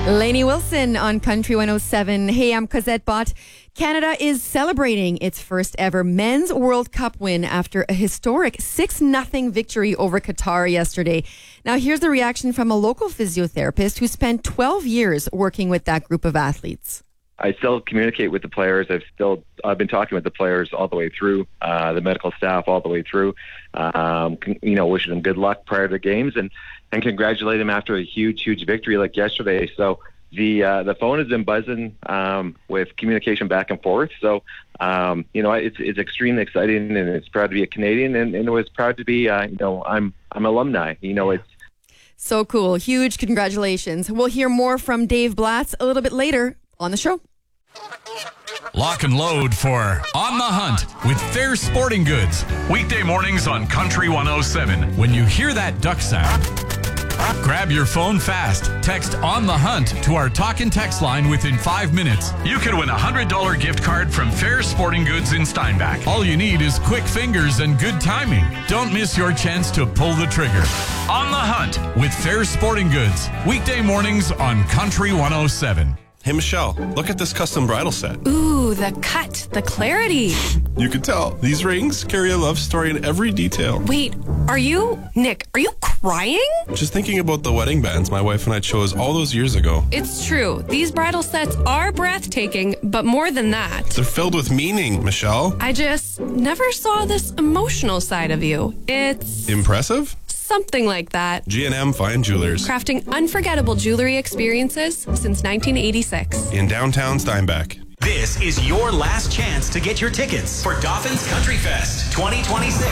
Lainey Wilson on Country 107. Hey, I'm Cosette Bott. Canada is celebrating its first ever Men's World Cup win after a historic 6-0 victory over Qatar yesterday. Now, here's the reaction from a local physiotherapist who spent 12 years working with that group of athletes. I still communicate with the players. I've been talking with the players all the way through, the medical staff all the way through. Wishing them good luck prior to games and congratulate them after a huge victory like yesterday. So the phone has been buzzing with communication back and forth. So it's extremely exciting, and it's proud to be a Canadian, and it was proud to be I'm alumni. It's so cool. Huge congratulations. We'll hear more from Dave Blatz a little bit later on the show. Lock and load for On the Hunt with Fair Sporting Goods. Weekday mornings on Country 107. When you hear that duck sound, grab your phone fast. Text On the Hunt to our talk and text line within 5 minutes. You could win a $100 gift card from Fair Sporting Goods in Steinbach. All you need is quick fingers and good timing. Don't miss your chance to pull the trigger. On the Hunt with Fair Sporting Goods. Weekday mornings on Country 107. Hey, Michelle, look at this custom bridal set. Ooh, the cut, the clarity. You can tell. These rings carry a love story in every detail. Wait, Nick, are you crying? Just thinking about the wedding bands my wife and I chose all those years ago. It's true. These bridal sets are breathtaking, but more than that. They're filled with meaning, Michelle. I just never saw this emotional side of you. It's impressive? Something like that. G&M Fine Jewelers. Crafting unforgettable jewelry experiences since 1986. In downtown Steinbach. This is your last chance to get your tickets for Dauphin's Country Fest 2026.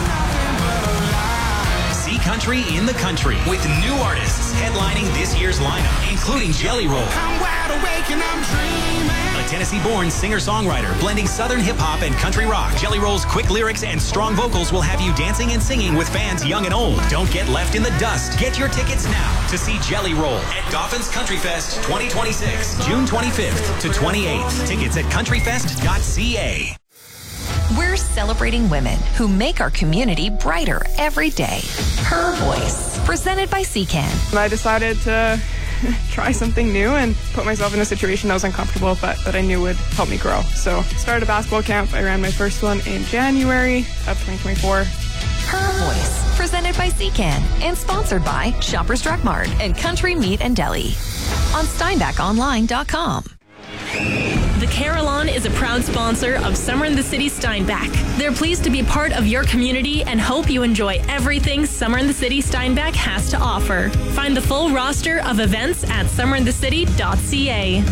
See country in the country with new artists headlining this year's lineup, including Jelly Roll. I'm wide awake and I'm dreaming. A Tennessee-born singer-songwriter blending Southern hip-hop and country rock. Jelly Roll's quick lyrics and strong vocals will have you dancing and singing with fans young and old. Don't get left in the dust. Get your tickets now to see Jelly Roll at Dauphin's Country Fest 2026, June 25th to 28th. Tickets at countryfest.ca. We're celebrating women who make our community brighter every day. Her Voice, presented by CCAN. I decided to try something new and put myself in a situation that was uncomfortable, but that I knew would help me grow. So started a basketball camp. I ran my first one in January of 2024. Her Voice, presented by CCAN and sponsored by Shoppers Drug Mart and Country Meat and Deli on SteinbachOnline.com. The Carillon is a proud sponsor of Summer in the City Steinbach. They're pleased to be part of your community and hope you enjoy everything Summer in the City Steinbach has to offer. Find the full roster of events at summerinthecity.ca.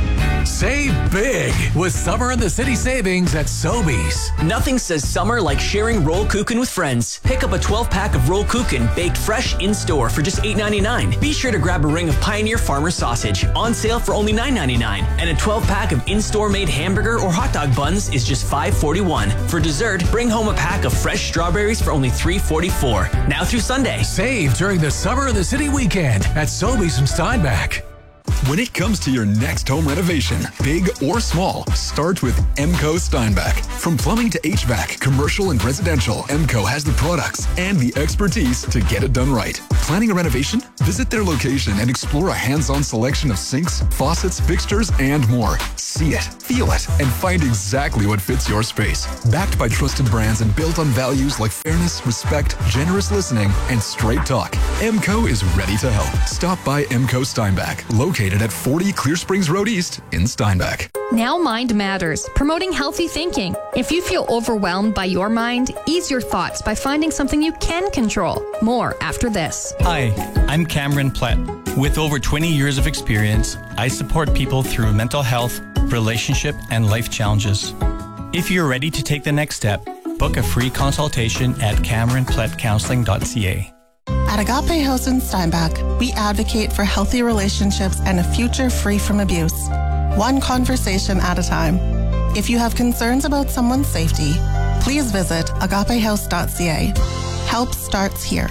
Save big with Summer in the City savings at Sobeys. Nothing says summer like sharing roll kuchen with friends. Pick up a 12-pack of roll kuchen baked fresh in-store for just $8.99. Be sure to grab a ring of Pioneer Farmer sausage on sale for only $9.99. And a 12-pack of in-store made hamburger or hot dog buns is just $5.41. For dessert, bring home a pack of fresh strawberries for only $3.44. Now through Sunday. Save during the Summer in the City weekend at Sobeys in Steinbach. When it comes to your next home renovation, big or small, start with MCO Steinbach. From plumbing to HVAC, commercial and residential, MCO has the products and the expertise to get it done right. Planning a renovation? Visit their location and explore a hands-on selection of sinks, faucets, fixtures, and more. See it, feel it, and find exactly what fits your space. Backed by trusted brands and built on values like fairness, respect, generous listening, and straight talk, MCO is ready to help. Stop by MCO Steinbach, located at 40 Clear Springs Road East in Steinbach. Now Mind Matters, promoting healthy thinking. If you feel overwhelmed by your mind, ease your thoughts by finding something you can control. More after this. Hi, I'm Cameron Plett. With over 20 years of experience, I support people through mental health, relationship, and life challenges. If you're ready to take the next step, book a free consultation at CameronPlettCounseling.ca. At Agape House in Steinbach, we advocate for healthy relationships and a future free from abuse. One conversation at a time. If you have concerns about someone's safety, please visit agapehouse.ca. Help starts here.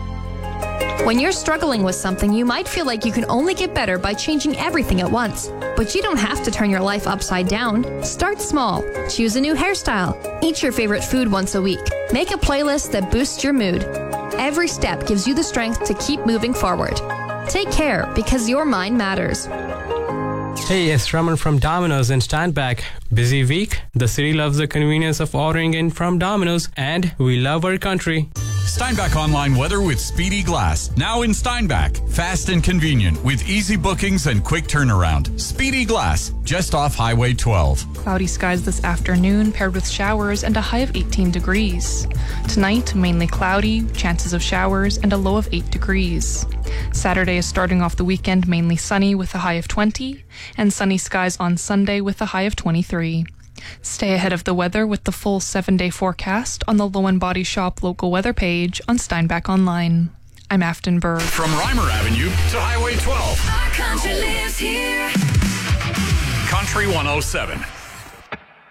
When you're struggling with something, you might feel like you can only get better by changing everything at once. But you don't have to turn your life upside down. Start small. Choose a new hairstyle. Eat your favorite food once a week. Make a playlist that boosts your mood. Every step gives you the strength to keep moving forward. Take care, because your mind matters. Hey, it's Raman from Domino's in Steinbach. Busy week? The city loves the convenience of ordering in from Domino's, and we love our country. Steinbach Online Weather with Speedy Glass. Now in Steinbach. Fast and convenient with easy bookings and quick turnaround. Speedy Glass, just off Highway 12. Cloudy skies this afternoon paired with showers and a high of 18 degrees. Tonight, mainly cloudy, chances of showers, and a low of 8 degrees. Saturday is starting off the weekend mainly sunny with a high of 20, and sunny skies on Sunday with a high of 23. Stay ahead of the weather with the full 7-day forecast on the Low and Body Shop local weather page on Steinbach Online. I'm Afton Berg. From Reimer Avenue to Highway 12. Our country lives here. Country 107.